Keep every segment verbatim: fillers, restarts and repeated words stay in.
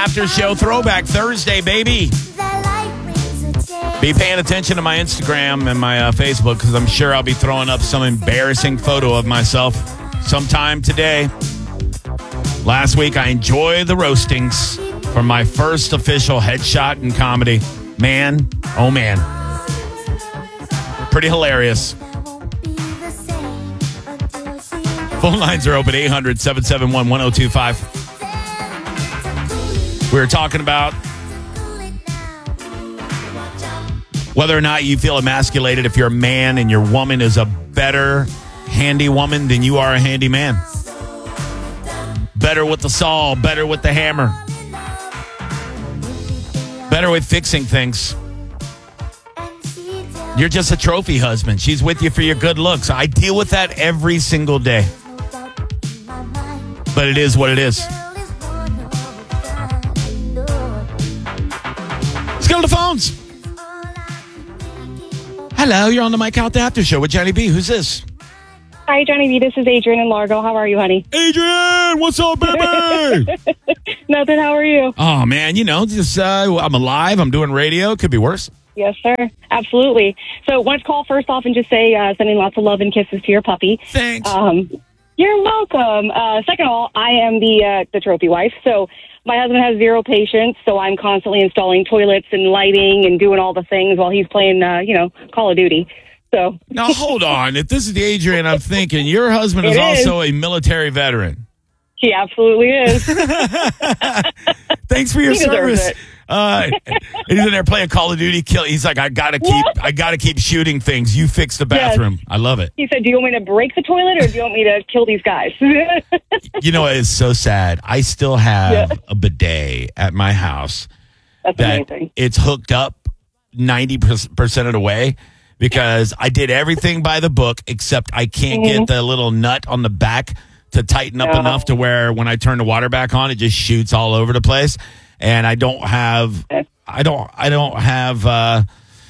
After Show Throwback Thursday, baby. Be paying attention to my Instagram and my uh, Facebook because I'm sure I'll be throwing up some embarrassing photo of myself sometime today. Last week, I enjoyed the roastings for my first official headshot in comedy. Man, oh man. Pretty hilarious. Phone lines are open, eight hundred, seven seven one, one oh two five. We were talking about whether or not you feel emasculated if you're a man and your woman is a better handy woman than you are a handy man. Better with the saw, better with the hammer. Better with fixing things. You're just a trophy husband. She's with you for your good looks. I deal with that every single day. But it is what it is. Let's go to the phones. Hello, you're on the Mike Out the After Show with Johnny B. Who's this? Hi, Johnny B. This is Adrian in Largo. How are you, honey? Adrian, what's up, baby? Nothing. How are you? Oh, man, you know, just uh, I'm alive. I'm doing radio. Could be worse. Yes, sir. Absolutely. So, wanted to call first off and just say uh, sending lots of love and kisses to your puppy. Thanks. Um, you're welcome. Uh, second of all, I am the uh, the trophy wife. So, my husband has zero patience, so I'm constantly installing toilets and lighting and doing all the things while he's playing, uh, you know, Call of Duty. So now, hold on. If this is the Adrian I'm thinking, your husband is, is also a military veteran. He absolutely is. Thanks for your he service. Uh, he's in there playing Call of Duty. Kill. He's like, I gotta keep, what? I gotta keep shooting things. You fix the bathroom. Yes. I love it. He said, "Do you want me to break the toilet, or do you want me to kill these guys?" You know, it's so sad. I still have yeah. a bidet at my house. That's that amazing. It's hooked up ninety percent of the way. Because I did everything by the book, except I can't mm-hmm. get the little nut on the back to tighten up no. enough to where when I turn the water back on, it just shoots all over the place. And I don't have, I don't, I don't have, uh,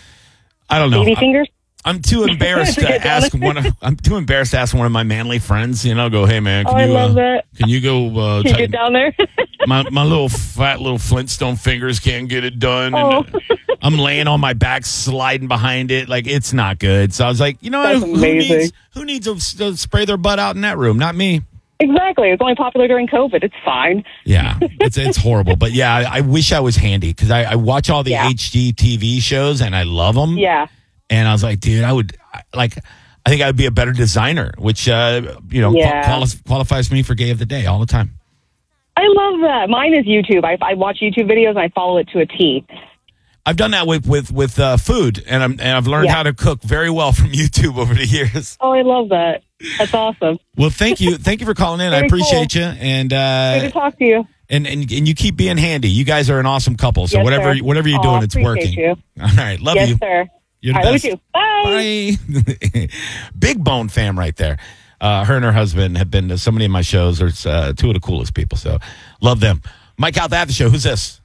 I don't know. Baby fingers? I'm too embarrassed to ask one. Of, I'm too embarrassed to ask one of my manly friends. You know, go, hey man, can oh, you? I love uh, that. Can you go? Uh, can you get down there? my my little fat little Flintstone fingers can't get it done. Oh. And, uh, I'm laying on my back, sliding behind it. Like it's not good. So I was like, you know, That's who amazing. needs who needs to, to spray their butt out in that room? Not me. Exactly. It's only popular during COVID. It's fine. Yeah, it's it's horrible. But yeah, I, I wish I was handy because I, I watch all the yeah. H D T V shows and I love them. Yeah. And I was like, dude, I would like. I think I would be a better designer, which uh, you know yeah. quali- qualifies me for Gay of the Day all the time. I love that. Mine is YouTube. I, I watch YouTube videos and I follow it to a T. I've done that with with with uh, food, and I'm and I've learned yeah. how to cook very well from YouTube over the years. Oh, I love that. That's awesome. Well, thank you, thank you for calling in. Very I appreciate cool. you, and uh, good to talk to you. And, and and you keep being handy. You guys are an awesome couple. So yes, whatever sir. whatever you're oh, doing, it's working. You. All right, love yes, you. Yes, sir. You're the All right, best. Love you. Bye. Bye. Big Bone fam right there. Uh, her and her husband have been to so many of my shows. They're uh, two of the coolest people. So love them. Mike Out the After Show. Who's this?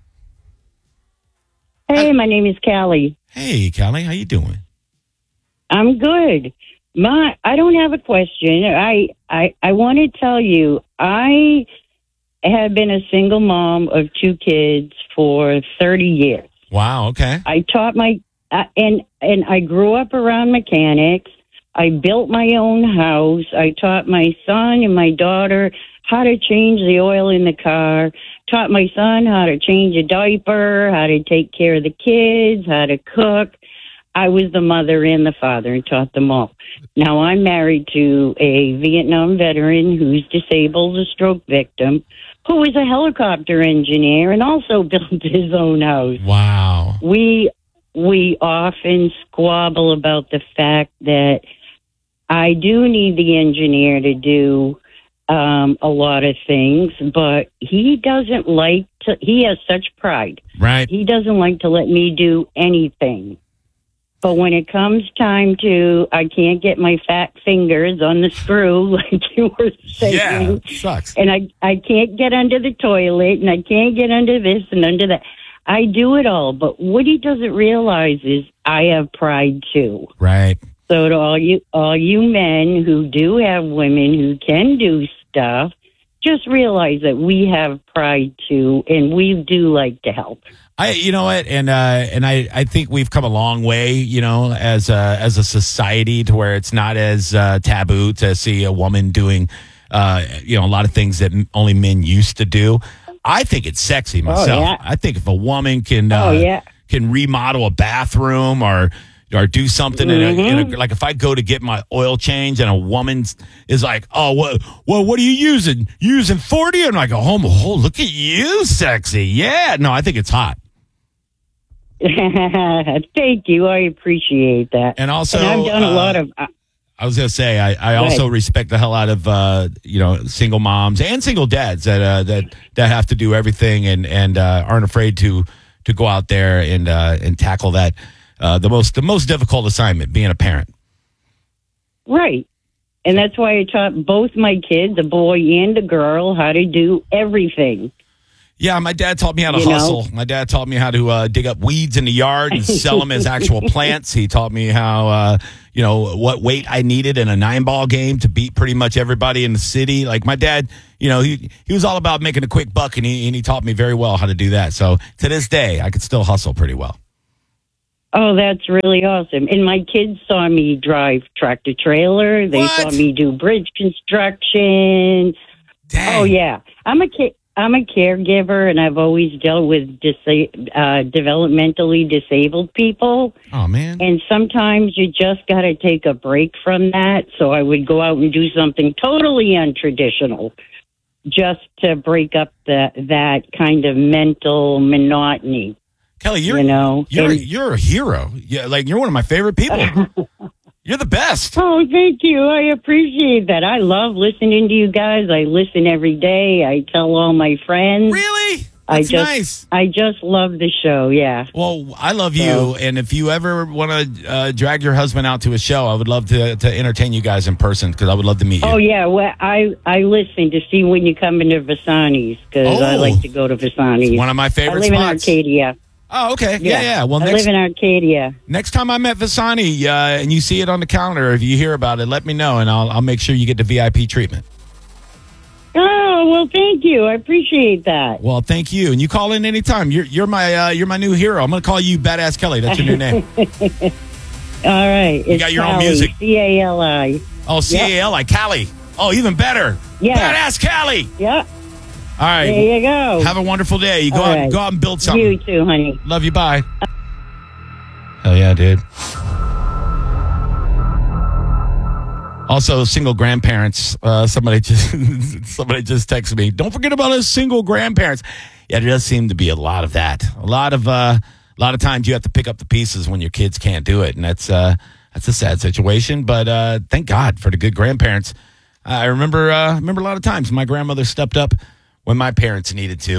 Hey, my name is Callie. Hey, Callie. How you doing? I'm good. My, I don't have a question. I, I, I want to tell you, I have been a single mom of two kids for thirty years. Wow. Okay. I taught my, uh, and, and I grew up around mechanics. I built my own house. I taught my son and my daughter how to change the oil in the car, taught my son how to change a diaper, how to take care of the kids, how to cook. I was the mother and the father and taught them all. Now I'm married to a Vietnam veteran who's disabled, a stroke victim, who is a helicopter engineer and also built his own house. Wow. We we often squabble about the fact that I do need the engineer to do um, a lot of things, but he doesn't like to, he has such pride. Right. He doesn't like to let me do anything. But when it comes time to, I can't get my fat fingers on the screw, like you were saying. Yeah, sucks. And I, I can't get under the toilet, and I can't get under this and under that. I do it all. But what he doesn't realize is I have pride, too. Right. So to all you, all you men who do have women who can do stuff, just realize that we have pride too, and we do like to help. I, you know what, and uh, and I, I think we've come a long way, you know, as a, as a society to where it's not as uh, taboo to see a woman doing, uh, you know, a lot of things that only men used to do. I think it's sexy myself. Oh, yeah. I think if a woman can, uh, Oh, yeah. can remodel a bathroom or or do something, Mm-hmm. in a, in a, like if I go to get my oil change and a woman is like, oh, what, well, what are you using? You using forty? And I go, oh, oh, look at you, sexy. Yeah. No, I think it's hot. Thank you. I appreciate that. And also, and I've done a uh, lot of. Uh, I was going to say, I, I Go also ahead. respect the hell out of, uh, you know, single moms and single dads that, uh, that, that have to do everything and, and, uh, aren't afraid to, to go out there and, uh, and tackle that, uh, the most, the most difficult assignment, being a parent. right. And that's why I taught both my kids, a boy and a girl, how to do everything. Yeah, my dad taught me how to You know? hustle. My dad taught me how to uh, dig up weeds in the yard and sell them as actual plants. He taught me how, uh, you know, what weight I needed in a nine ball game to beat pretty much everybody in the city. Like my dad, you know, he he was all about making a quick buck, and he and he taught me very well how to do that. So to this day, I could still hustle pretty well. Oh, that's really awesome. And my kids saw me drive tractor trailer. They What? saw me do bridge construction. Dang. Oh, yeah. I'm a ca- I'm a caregiver, and I've always dealt with disa- uh, developmentally disabled people. Oh man. And sometimes you just got to take a break from that. So I would go out and do something totally untraditional just to break up the, that kind of mental monotony. Kelly, you're you know, you're and- you're a hero. Yeah, like you're one of my favorite people. You're the best. Oh, thank you. I appreciate that. I love listening to you guys. I listen every day. I tell all my friends. Really? I That's just, nice. I just love the show. Yeah. Well, I love you, So- and if you ever want to uh, drag your husband out to a show, I would love to to entertain you guys in person because I would love to meet you. Oh yeah. Well, I I listen to see when you come into Vasani's because I Oh. like to go to Vasani's. One of my I favorite live spots. in Arcadia. Oh, okay. Yeah, yeah. Well, I next live in Arcadia. next time I'm at Vasani uh, and you see it on the calendar, if you hear about it, let me know, and I'll I'll make sure you get the V I P treatment. Oh well, thank you. I appreciate that. Well, thank you, and you call in anytime. You're you're my uh, you're my new hero. I'm gonna call you Badass Kelly. That's your new name. All right. It's got your own Callie, music. C A L I. Oh, C A L I, Callie. Oh, even better. Yeah. Badass Callie. Yeah. All right. There you go. Have a wonderful day. You go All out, right. go out and build something. You too, honey. Love you. Bye. Hell yeah, dude. Also, single grandparents. Uh, somebody just somebody just texted me. Don't forget about us single grandparents. Yeah, there does seem to be a lot of that. A lot of uh, a lot of times you have to pick up the pieces when your kids can't do it, and that's uh, that's a sad situation. But uh, thank God for the good grandparents. I remember uh, remember a lot of times my grandmother stepped up when my parents needed to.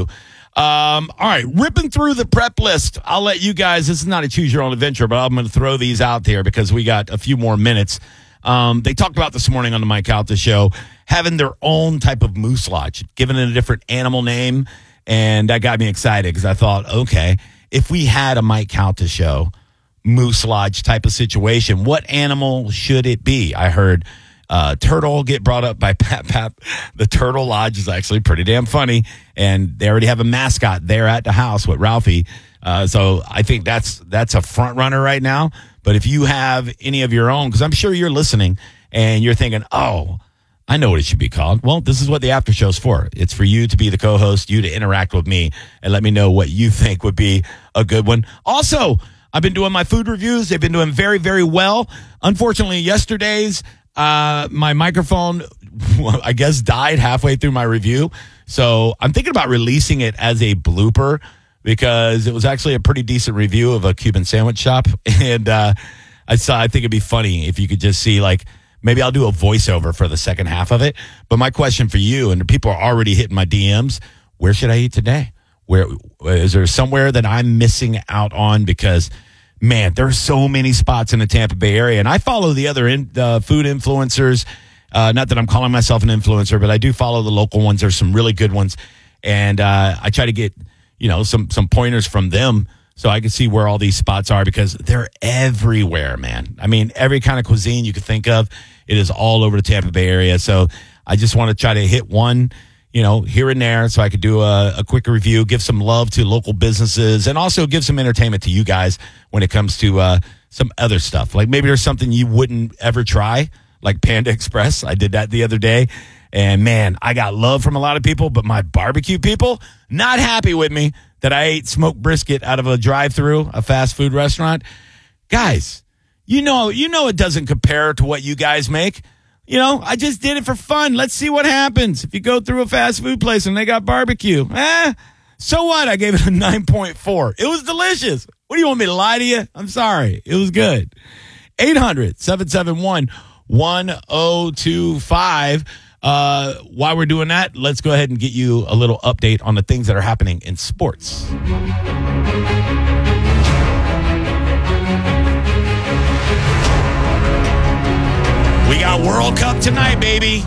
Um, all right, ripping through the prep list. I'll let you guys, this is not a choose your own adventure, but I'm going to throw these out there because we got a few more minutes. Um, they talked about this morning on the Mike Calta show, having their own type of moose lodge, giving it a different animal name. And that got me excited because I thought, okay, if we had a Mike Calta show, moose lodge type of situation, what animal should it be? I heard Uh, turtle get brought up by Pat Pap. The Turtle Lodge is actually pretty damn funny, and they already have a mascot there at the house with Ralphie. Uh, so I think that's that's a front runner right now. But if you have any of your own, because I'm sure you're listening and you're thinking, oh, I know what it should be called. Well, this is what the after show's for. It's for you to be the co-host, you to interact with me, and let me know what you think would be a good one. Also, I've been doing my food reviews. They've been doing very, very well. Unfortunately, yesterday's Uh, my microphone, I guess, died halfway through my review. So I'm thinking about releasing it as a blooper because it was actually a pretty decent review of a Cuban sandwich shop. And uh, I saw, I think it'd be funny if you could just see, like, maybe I'll do a voiceover for the second half of it. But my question for you, and the people are already hitting my D Ms, where should I eat today? Where is there somewhere that I'm missing out on? Because man, there's so many spots in the Tampa Bay area. And I follow the other in, uh, food influencers. Uh, not that I'm calling myself an influencer, but I do follow the local ones. There's some really good ones. And uh, I try to get, you know, some some pointers from them so I can see where all these spots are because they're everywhere, man. I mean, every kind of cuisine you could think of, it is all over the Tampa Bay area. So I just want to try to hit one, you know, here and there so I could do a, a quick review, give some love to local businesses, and also give some entertainment to you guys when it comes to uh, some other stuff. Like maybe there's something you wouldn't ever try, like Panda Express. I did that the other day. And, man, I got love from a lot of people, but my barbecue people, not happy with me that I ate smoked brisket out of a drive-thru, a fast food restaurant. Guys, you know, you know it doesn't compare to what you guys make. You know, I just did it for fun. Let's see what happens if you go through a fast food place and they got barbecue. Eh, so what? I gave it a nine point four. It was delicious. What do you want me to lie to you? I'm sorry. It was good. eight hundred, seven seven one, one oh two five. Uh, while we're doing that, let's go ahead and get you a little update on the things that are happening in sports. We got World Cup tonight, baby.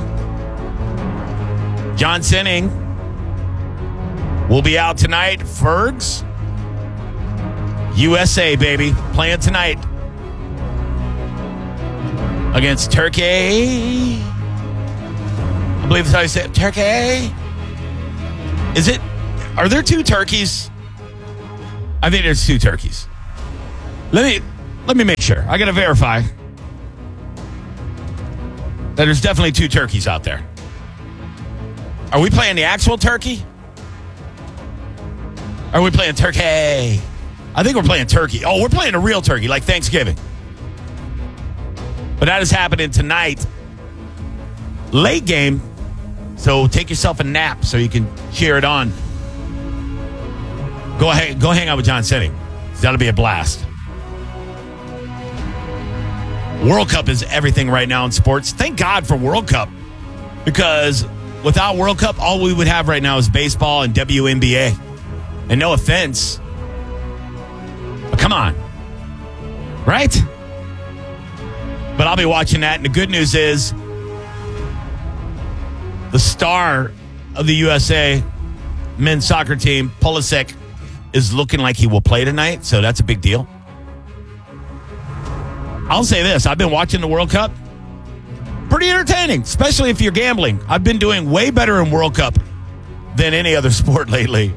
John Sinning will be out tonight. Fergs, U S A, baby, playing tonight against Turkey. I believe that's how you say it. Turkey. Is it? Are there two turkeys? I think there's two turkeys. Let me let me make sure. I got to verify that there's definitely two turkeys out there. Are we playing the actual turkey? Are we playing turkey? I think we're playing turkey. Oh, we're playing a real turkey, like Thanksgiving. But that is happening tonight. Late game. So take yourself a nap so you can cheer it on. Go ahead, go hang out with John Sinning. That'll be a blast. World Cup is everything right now in sports. Thank God for World Cup, because without World Cup, all we would have right now is baseball and W N B A. And no offense, but come on, right? But I'll be watching that, and the good news is the star of the U S A men's soccer team, Pulisic, is looking like he will play tonight, so that's a big deal. I'll say this. I've been watching the World Cup. Pretty entertaining, especially if you're gambling. I've been doing way better in World Cup than any other sport lately.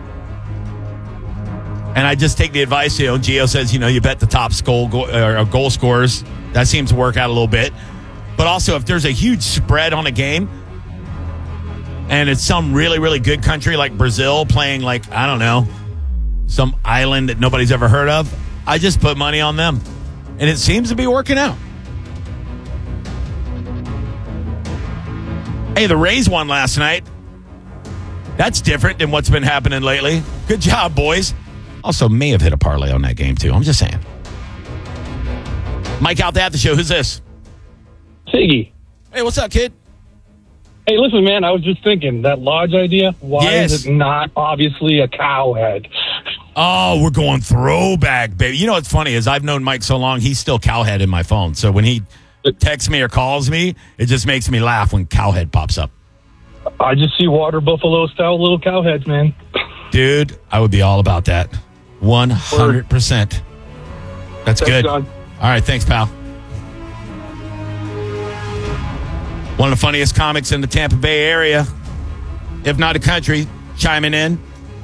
And I just take the advice, you know, Gio says, you know, you bet the top goal, goal, or goal scorers. That seems to work out a little bit. But also, if there's a huge spread on a game, and it's some really, really good country like Brazil playing like, I don't know, some island that nobody's ever heard of, I just put money on them. And it seems to be working out. Hey, the Rays won last night. That's different than what's been happening lately. Good job, boys. Also, may have hit a parlay on that game, too. I'm just saying. Mike out there at the show. Who's this? Siggy. Hey, what's up, kid? Hey, listen, man, I was just thinking, that lodge idea, why yes. is it not obviously a cow head? Oh, we're going throwback, baby. You know what's funny is I've known Mike so long, he's still Cowhead in my phone. So when he texts me or calls me, it just makes me laugh when Cowhead pops up. I just see water buffalo style little cow heads, man. Dude, I would be all about that. one hundred percent. That's Thanks, good. John. All right, thanks, pal. One of the funniest comics in the Tampa Bay area, if not the country, chiming in.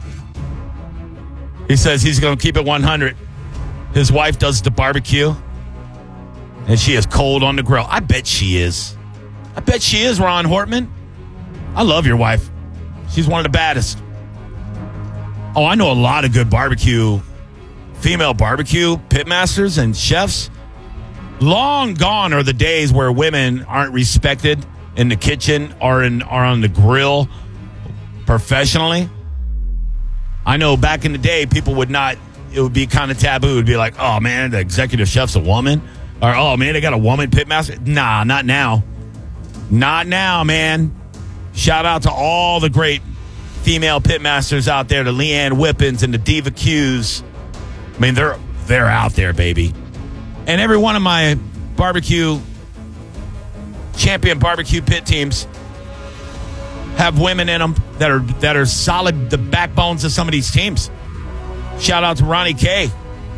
He says he's going to keep it one hundred. His wife does the barbecue, and she is cold on the grill. I bet she is. I bet she is, Ron Hortman. I love your wife. She's one of the baddest. Oh, I know a lot of good barbecue, female barbecue pitmasters and chefs. Long gone are the days where women aren't respected in the kitchen or in or on the grill professionally. I know back in the day, people would not, it would be kind of taboo. It would be like, oh, man, the executive chef's a woman. Or, oh, man, they got a woman pitmaster. Nah, not now. Not now, man. Shout out to all the great female pitmasters out there, the Leanne Whippins and the Diva Q's. I mean, they're they're out there, baby. And every one of my barbecue, champion barbecue pit teams have women in them that are that are solid, the backbones of some of these teams. Shout out to Ronnie K.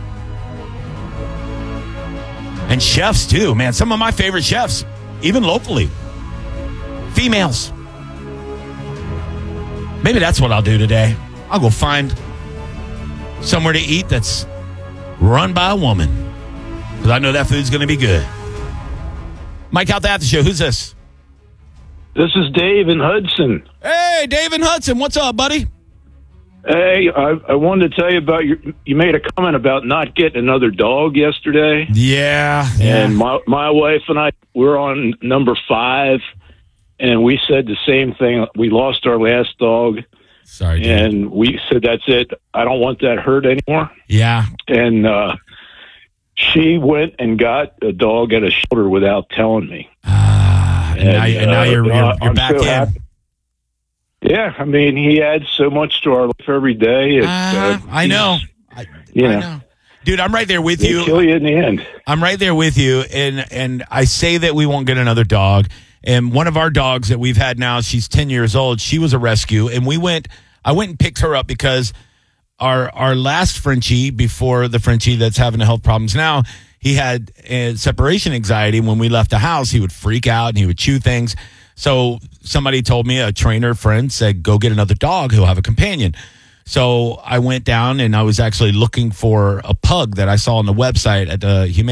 And chefs, too, man. Some of my favorite chefs, even locally. Females. Maybe that's what I'll do today. I'll go find somewhere to eat that's run by a woman, because I know that food's going to be good. Mike out the after show. Who's this? This is Dave in Hudson. Hey, Dave in Hudson. What's up, buddy? Hey, I, I wanted to tell you about your. You made a comment about not getting another dog yesterday. Yeah, yeah. And my my wife and I, we're on number five, and we said the same thing. We lost our last dog. Sorry, dude. And we said, that's it. I don't want that hurt anymore. Yeah. And uh, she went and got a dog at a shelter without telling me. Uh, and, and, now, and now uh, you're, you're, you're I'm back so in. Happy. Yeah, I mean, he adds so much to our life every day. It, Uh, uh, I know. I, Yeah. I know. Dude, I'm right there with they you. kill you in the end. I'm right there with you. And, and I say that we won't get another dog. And one of our dogs that we've had now, she's ten years old. She was a rescue. And we went, I went and picked her up because our our last Frenchie, before the Frenchie that's having the health problems now, he had uh, separation anxiety. When we left the house, he would freak out and he would chew things. So somebody told me, a trainer friend said, go get another dog. He'll have a companion. So I went down and I was actually looking for a pug that I saw on the website at the Humane